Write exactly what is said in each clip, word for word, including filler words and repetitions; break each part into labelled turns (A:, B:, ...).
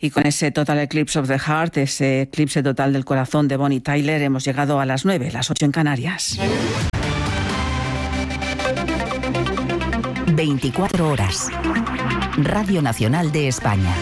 A: Y con ese Total Eclipse of the Heart, ese eclipse total del corazón de Bonnie Tyler, hemos llegado a las nueve, las ocho en Canarias.
B: veinticuatro horas. Radio Nacional de España.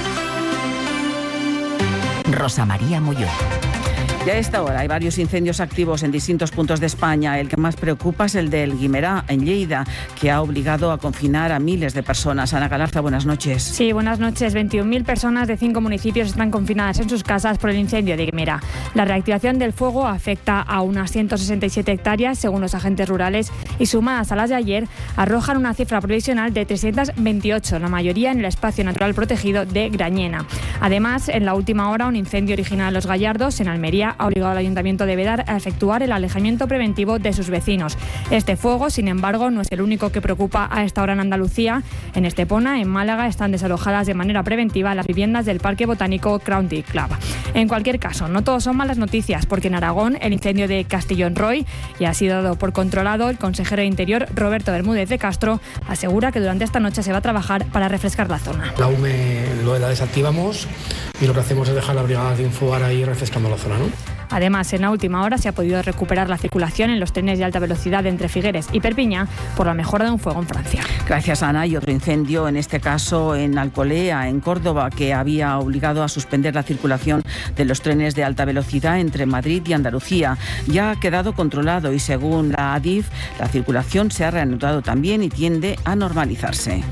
B: Rosa María Molló.
A: Y a esta hora hay varios incendios activos en distintos puntos de España. El que más preocupa es el del Guimerá, en Lleida, que ha obligado a confinar a miles de personas. Ana Galarza, buenas noches.
C: Sí, buenas noches. veintiún mil personas de cinco municipios están confinadas en sus casas por el incendio de Guimerá. La reactivación del fuego afecta a unas ciento sesenta y siete hectáreas, según los agentes rurales, y sumadas a las de ayer, arrojan una cifra provisional de trescientas veintiocho, la mayoría en el espacio natural protegido de Grañena. Además, en la última hora, un incendio original en Los Gallardos, en Almería, ha obligado al Ayuntamiento de Vedar a efectuar el alejamiento preventivo de sus vecinos. Este fuego, sin embargo, no es el único que preocupa a esta hora en Andalucía. En Estepona, en Málaga, están desalojadas de manera preventiva las viviendas del Parque Botánico County Club. En cualquier caso, no todo son malas noticias, porque en Aragón el incendio de Castellón Roy ya ha sido dado por controlado. El consejero de Interior, Roberto Bermúdez de Castro, asegura que durante esta noche se va a trabajar para refrescar la zona.
D: La U M E lo la desactivamos y lo que hacemos es dejar la brigada de Infogar ahí refrescando la zona, ¿no?
C: Además, en la última hora se ha podido recuperar la circulación en los trenes de alta velocidad entre Figueres y Perpiñán por la mejora de un fuego en Francia.
A: Gracias, Ana. Y otro incendio, en este caso en Alcolea, en Córdoba, que había obligado a suspender la circulación de los trenes de alta velocidad entre Madrid y Andalucía. Ya ha quedado controlado y, según la Adif, la circulación se ha reanudado también y tiende a normalizarse.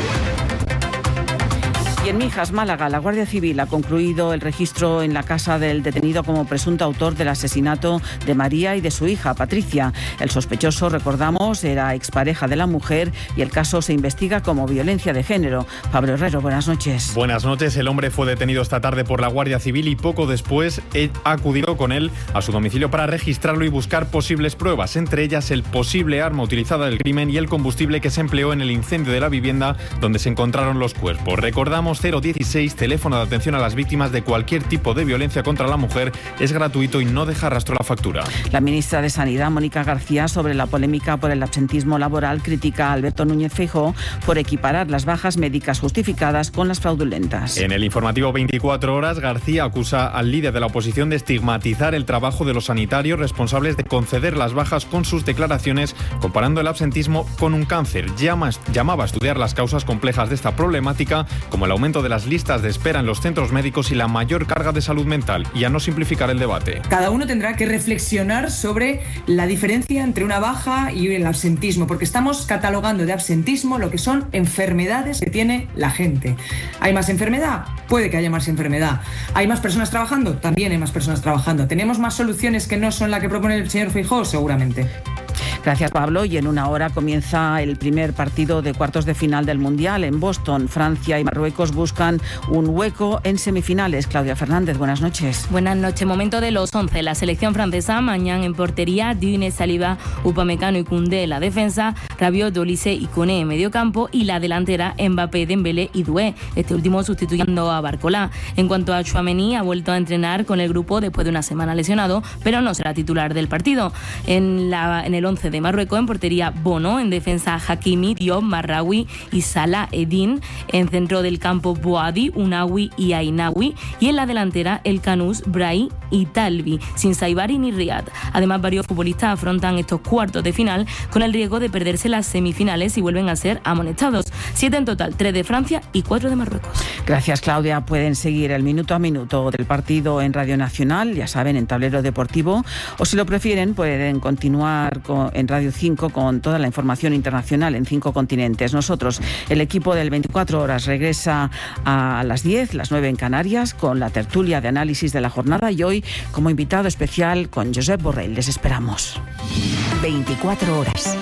A: Y en Mijas, Málaga, la Guardia Civil ha concluido el registro en la casa del detenido como presunto autor del asesinato de María y de su hija, Patricia. El sospechoso, recordamos, era expareja de la mujer y el caso se investiga como violencia de género. Pablo Herrero, buenas noches.
E: Buenas noches. El hombre fue detenido esta tarde por la Guardia Civil y poco después ha acudido con él a su domicilio para registrarlo y buscar posibles pruebas, entre ellas el posible arma utilizada del crimen y el combustible que se empleó en el incendio de la vivienda donde se encontraron los cuerpos. Recordamos, cero dieciséis, teléfono de atención a las víctimas de cualquier tipo de violencia contra la mujer, es gratuito y no deja rastro la factura.
A: La ministra de Sanidad, Mónica García, sobre la polémica por el absentismo laboral, critica a Alberto Núñez Feijóo por equiparar las bajas médicas justificadas con las fraudulentas.
E: En el informativo veinticuatro horas, García acusa al líder de la oposición de estigmatizar el trabajo de los sanitarios responsables de conceder las bajas con sus declaraciones, comparando el absentismo con un cáncer. Llama, llamaba a estudiar las causas complejas de esta problemática, como el aumento de las listas de espera en los centros médicos y la mayor carga de salud mental, y a no simplificar el debate.
F: Cada uno tendrá que reflexionar sobre la diferencia entre una baja y el absentismo, porque estamos catalogando de absentismo lo que son enfermedades que tiene la gente. ¿Hay más enfermedad? Puede que haya más enfermedad. ¿Hay más personas trabajando? También hay más personas trabajando. ¿Tenemos más soluciones que no son la que propone el señor Feijóo? Seguramente.
A: Gracias, Pablo. Y en una hora comienza el primer partido de cuartos de final del Mundial en Boston. Francia y Marruecos buscan un hueco en semifinales. Claudia Fernández, buenas noches.
G: Buenas noches. Momento de los once. La selección francesa, mañana en portería, Dune, Saliba, Upamecano y Koundé en la defensa, Rabiot, Olise y Koné en medio campo, y la delantera, Mbappé, Dembélé y Doué, este último sustituyendo a Barcola. En cuanto a Tchouaméni, ha vuelto a entrenar con el grupo después de una semana lesionado, pero no será titular del partido. En, la, en el once de Marruecos, en portería, Bono, en defensa, Hakimi, Diop, Marraoui y Salah Eddin, en centro del campo, Boadi, Unawi y Ainawi, y en la delantera, El Canous, Brai y Talbi, sin Saibari ni Riyad. Además, varios futbolistas afrontan estos cuartos de final con el riesgo de perderse las semifinales y vuelven a ser amonestados. Siete en total, tres de Francia y cuatro de Marruecos.
A: Gracias, Claudia. Pueden seguir el minuto a minuto del partido en Radio Nacional, ya saben, en Tablero Deportivo, o si lo prefieren, pueden continuar con, en Radio cinco con toda la información internacional en cinco continentes. Nosotros, el equipo del veinticuatro horas, regresa a las diez, las nueve en Canarias, con la tertulia de análisis de la jornada, y hoy como invitado especial con Josep Borrell. Les esperamos.
B: veinticuatro horas.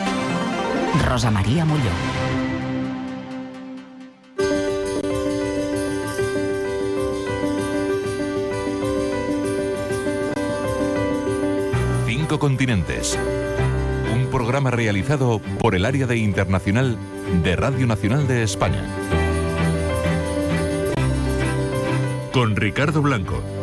B: Rosa María Molló.
H: Cinco continentes. Un programa realizado por el Área de Internacional de Radio Nacional de España. Con Ricardo Blanco.